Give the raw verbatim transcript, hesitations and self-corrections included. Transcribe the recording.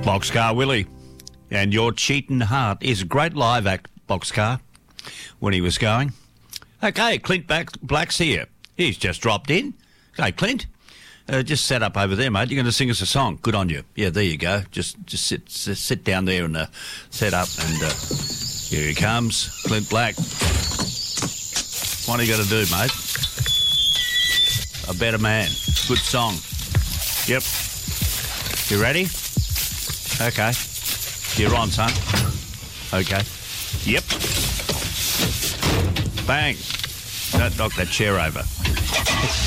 Boxcar Willie. And Your Cheatin' Heart is a great live act, Boxcar, when he was going. Okay, Clint Black's here. He's just dropped in. Okay, Clint, uh, just set up over there, mate. You're going to sing us a song. Good on you. Yeah, there you go. Just just sit sit, sit down there and uh, set up. And uh, here he comes, Clint Black. What are you going to do, mate? A Better Man. Good song. Yep. You ready? Okay. You're on, son. Okay. Yep. Bang. Don't knock that chair over.